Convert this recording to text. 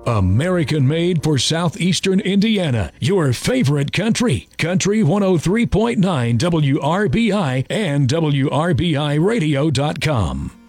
American made for southeastern Indiana. Your favorite country. Country 103.9 WRBI and WRBIRadio.com.